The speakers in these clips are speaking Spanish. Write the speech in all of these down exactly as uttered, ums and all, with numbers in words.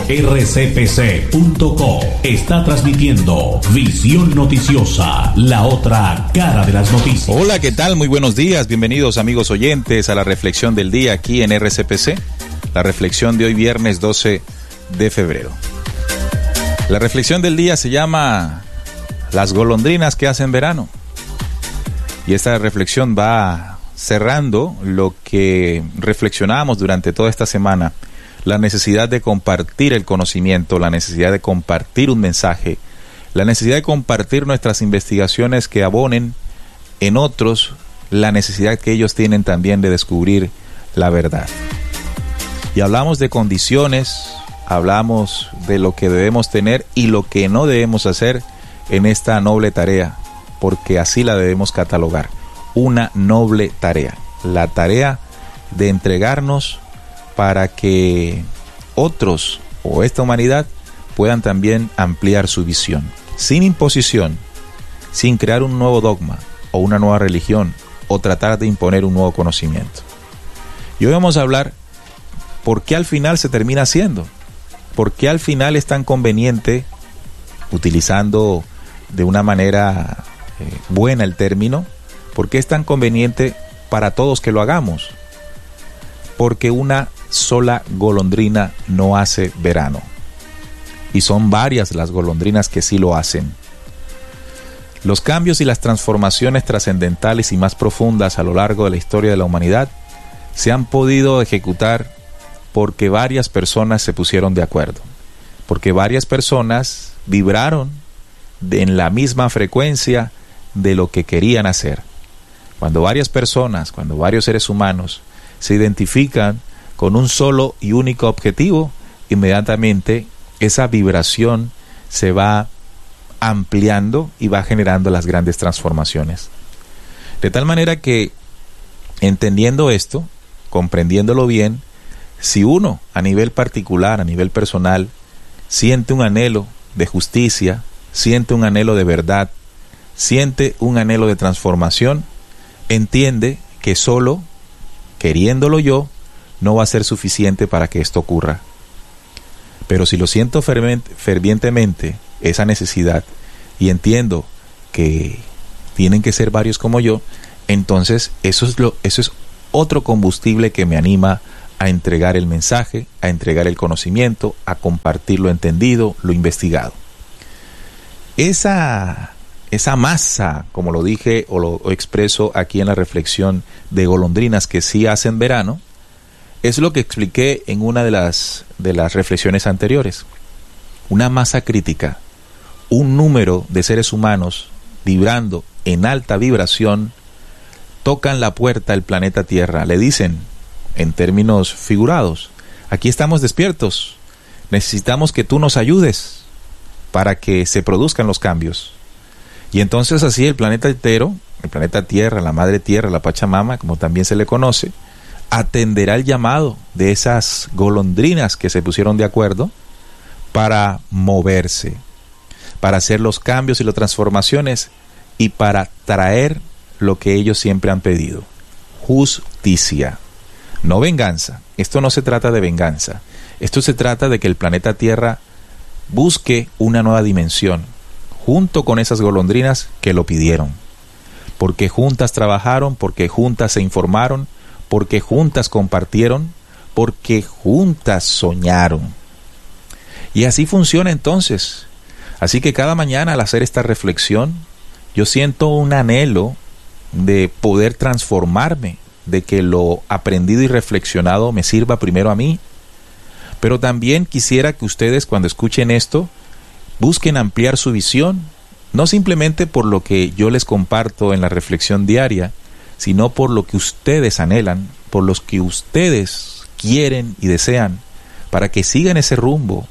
R C P C punto co está transmitiendo Visión Noticiosa, la otra cara de las noticias. Hola, ¿qué tal? Muy buenos días. Bienvenidos, amigos oyentes, a la reflexión del día aquí en R C P C. La reflexión de hoy, viernes doce de febrero. La reflexión del día se llama Las golondrinas que hacen verano. Y esta reflexión va cerrando lo que reflexionamos durante toda esta semana. La necesidad de compartir el conocimiento, la necesidad de compartir un mensaje, la necesidad de compartir nuestras investigaciones que abonen en otros la necesidad que ellos tienen también de descubrir la verdad. Y hablamos de condiciones, hablamos de lo que debemos tener y lo que no debemos hacer en esta noble tarea, porque así la debemos catalogar, una noble tarea, la tarea de entregarnos para que otros o esta humanidad puedan también ampliar su visión, sin imposición, sin crear un nuevo dogma o una nueva religión o tratar de imponer un nuevo conocimiento. Y hoy vamos a hablar por qué al final se termina haciendo, por qué al final es tan conveniente, utilizando de una manera eh, buena el término, por qué es tan conveniente para todos que lo hagamos. Porque una sola golondrina no hace verano. Y son varias las golondrinas que sí lo hacen. Los cambios y las transformaciones trascendentales y más profundas a lo largo de la historia de la humanidad se han podido ejecutar porque varias personas se pusieron de acuerdo. Porque varias personas vibraron de, en la misma frecuencia de lo que querían hacer. Cuando varias personas, cuando varios seres humanos se identifican con un solo y único objetivo, inmediatamente esa vibración se va ampliando y va generando las grandes transformaciones. De tal manera que, entendiendo esto, comprendiéndolo bien, si uno a nivel particular, a nivel personal, siente un anhelo de justicia, siente un anhelo de verdad, siente un anhelo de transformación, entiende que solo queriéndolo yo, no va a ser suficiente para que esto ocurra. Pero si lo siento fervientemente, esa necesidad, y entiendo que tienen que ser varios como yo, entonces eso es, lo, eso es otro combustible que me anima a entregar el mensaje, a entregar el conocimiento, a compartir lo entendido, lo investigado. Esa... Esa masa, como lo dije o lo expreso aquí en la reflexión, de golondrinas que sí hacen verano, es lo que expliqué en una de las, de las reflexiones anteriores. Una masa crítica, un número de seres humanos vibrando en alta vibración, tocan la puerta del planeta Tierra. Le dicen, en términos figurados, aquí estamos despiertos, necesitamos que tú nos ayudes para que se produzcan los cambios. Y entonces así el planeta entero, el planeta Tierra, la Madre Tierra, la Pachamama, como también se le conoce, atenderá el llamado de esas golondrinas que se pusieron de acuerdo para moverse, para hacer los cambios y las transformaciones y para traer lo que ellos siempre han pedido: justicia, no venganza. Esto no se trata de venganza, esto se trata de que el planeta Tierra busque una nueva dimensión, junto con esas golondrinas que lo pidieron, porque juntas trabajaron, porque juntas se informaron, porque juntas compartieron, porque juntas soñaron. Y así funciona entonces. Así que cada mañana al hacer esta reflexión, yo siento un anhelo de poder transformarme, de que lo aprendido y reflexionado me sirva primero a mí, pero también quisiera que ustedes, cuando escuchen esto, busquen ampliar su visión, no simplemente por lo que yo les comparto en la reflexión diaria, sino por lo que ustedes anhelan, por los que ustedes quieren y desean, para que sigan ese rumbo.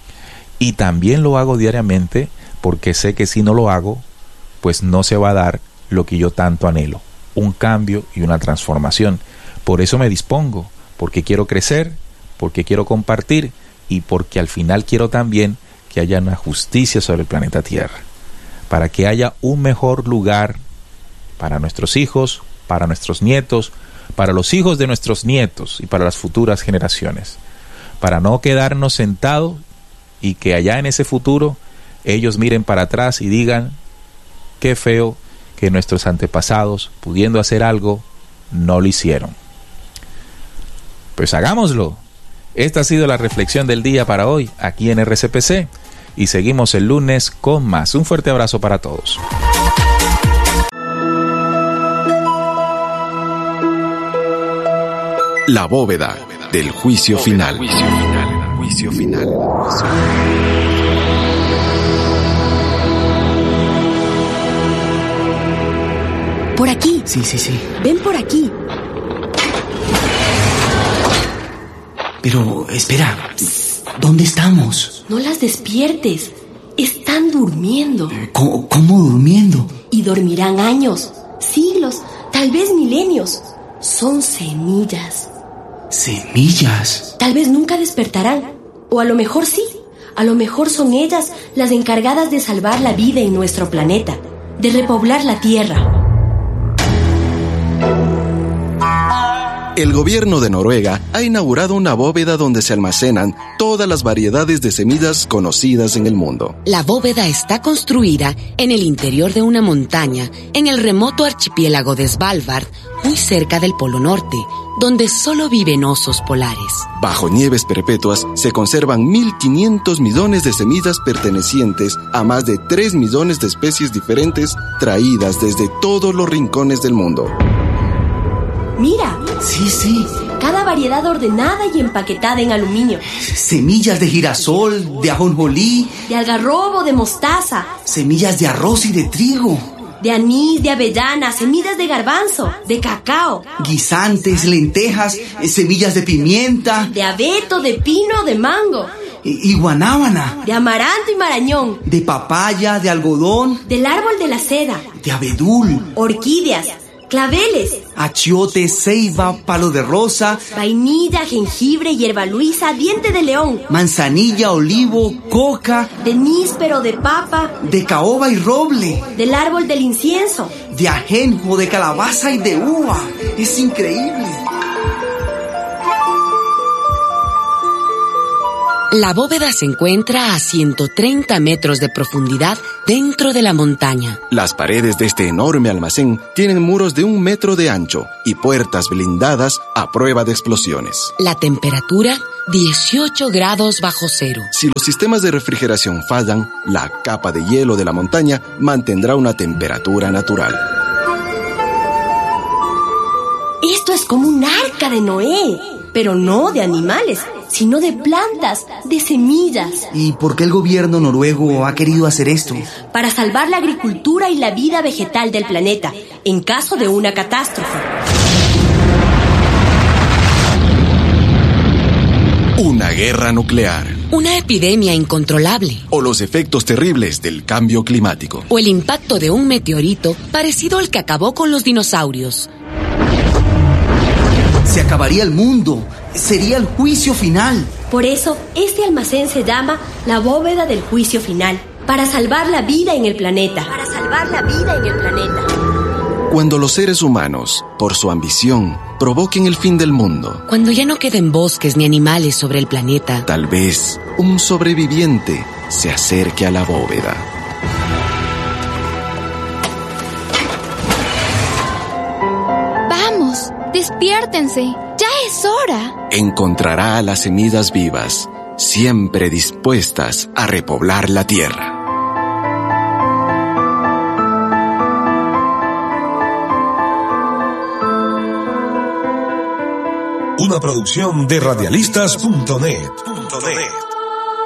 Y también lo hago diariamente porque sé que si no lo hago, pues no se va a dar lo que yo tanto anhelo, un cambio y una transformación. Por eso me dispongo, porque quiero crecer, porque quiero compartir y porque al final quiero también que haya una justicia sobre el planeta Tierra, para que haya un mejor lugar para nuestros hijos, para nuestros nietos, para los hijos de nuestros nietos y para las futuras generaciones, para no quedarnos sentados y que allá en ese futuro ellos miren para atrás y digan, qué feo que nuestros antepasados, pudiendo hacer algo, no lo hicieron. Pues hagámoslo. Esta ha sido la reflexión del día para hoy, aquí en R C P C, y seguimos el lunes con más. Un fuerte abrazo para todos. La bóveda del juicio final. Juicio final. Por aquí. Sí, sí, sí. Ven por aquí. Pero, espera. ¿Dónde estamos? No las despiertes. Están durmiendo. ¿Cómo, cómo durmiendo? Y dormirán años, siglos, tal vez milenios. Son semillas. ¿Semillas? Tal vez nunca despertarán. O a lo mejor sí. A lo mejor son ellas las encargadas de salvar la vida en nuestro planeta, de repoblar la Tierra. El gobierno de Noruega ha inaugurado una bóveda donde se almacenan todas las variedades de semillas conocidas en el mundo. La bóveda está construida en el interior de una montaña, en el remoto archipiélago de Svalbard, muy cerca del Polo Norte, donde solo viven osos polares. Bajo nieves perpetuas se conservan mil quinientos millones de semillas pertenecientes a más de tres millones de especies diferentes traídas desde todos los rincones del mundo. Mira. Sí, sí. Cada variedad ordenada y empaquetada en aluminio. Semillas de girasol, de ajonjolí. De algarrobo, de mostaza. Semillas de arroz y de trigo. De anís, de avellana, semillas de garbanzo, de cacao. Guisantes, lentejas, semillas de pimienta. De abeto, de pino, de mango. Y, y guanábana. De amaranto y marañón. De papaya, de algodón. Del árbol de la seda. De abedul. Orquídeas. Claveles, achiote, ceiba, palo de rosa, vainilla, jengibre, hierba luisa, diente de león, manzanilla, olivo, coca, de níspero, de papa, de caoba y roble, del árbol del incienso, de ajenjo, de calabaza y de uva. Es increíble. La bóveda se encuentra a ciento treinta metros de profundidad dentro de la montaña. Las paredes de este enorme almacén tienen muros de un metro de ancho y puertas blindadas a prueba de explosiones. La temperatura, dieciocho grados bajo cero. Si los sistemas de refrigeración fallan, la capa de hielo de la montaña mantendrá una temperatura natural. Esto es como un arca de Noé, pero no de animales, sino de plantas, de semillas. ¿Y por qué el gobierno noruego ha querido hacer esto? Para salvar la agricultura y la vida vegetal del planeta, en caso de una catástrofe. Una guerra nuclear. Una epidemia incontrolable. O los efectos terribles del cambio climático. O el impacto de un meteorito parecido al que acabó con los dinosaurios. Se acabaría el mundo. Sería el juicio final. Por eso, este almacén se llama la bóveda del juicio final. Para salvar la vida en el planeta. Para salvar la vida en el planeta. Cuando los seres humanos, por su ambición, provoquen el fin del mundo. Cuando ya no queden bosques ni animales sobre el planeta. Tal vez un sobreviviente se acerque a la bóveda. Vamos, despiértense. ¡Ya es hora! Encontrará a las semillas vivas, siempre dispuestas a repoblar la tierra. Una producción de radialistas punto net.